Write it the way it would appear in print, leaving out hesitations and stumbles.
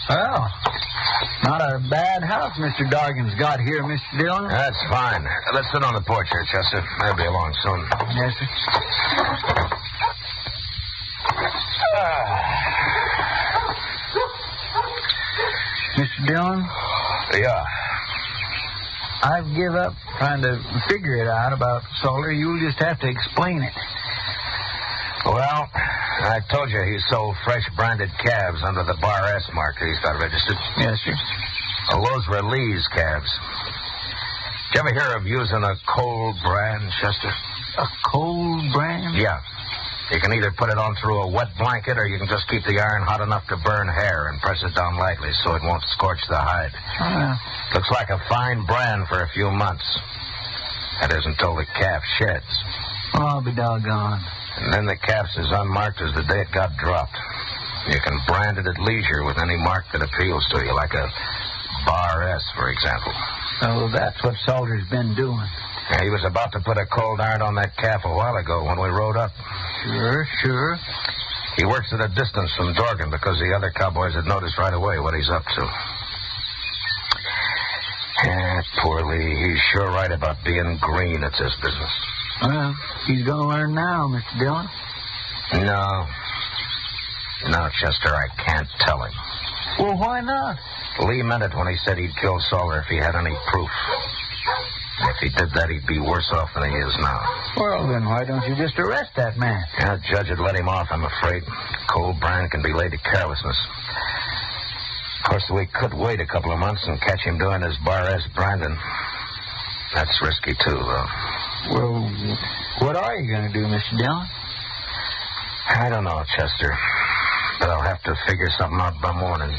Well, not a bad house Mr. Dargan's got here, Mr. Dillon. That's fine. Let's sit on the porch here, Chester. They'll be along soon. Yes, sir. Mr. Dillon? Yeah. I've give up trying to figure it out about Salter. You'll just have to explain it. Well, I told you he sold fresh branded calves under the Bar S marker he's got registered. Yes, sir. Well, those were Lee's calves. Did you ever hear of using a cold brand, Chester? A cold brand? Yeah. You can either put it on through a wet blanket or you can just keep the iron hot enough to burn hair and press it down lightly so it won't scorch the hide. Looks like a fine brand for a few months. That is until the calf sheds. Oh, I'll be doggone. And then the calf's as unmarked as the day it got dropped. You can brand it at leisure with any mark that appeals to you, like a Bar S, for example. Oh, that's what Salter's been doing. Yeah, he was about to put a cold iron on that calf a while ago when we rode up. Sure. He works at a distance from Dorgan because the other cowboys had noticed right away what he's up to. Yeah, poor Lee. He's sure right about being green at this business. Well, he's going to learn now, Mr. Dillon. No, Chester, I can't tell him. Well, why not? Lee meant it when he said he'd kill Salter if he had any proof. If he did that, he'd be worse off than he is now. Well, then why don't you just arrest that man? Yeah, the judge would let him off, I'm afraid. Cold brand can be laid to carelessness. Of course, we could wait a couple of months and catch him doing his Bar S branding. That's risky, too, though. Well, what are you going to do, Mr. Dillon? I don't know, Chester. But I'll have to figure something out by morning.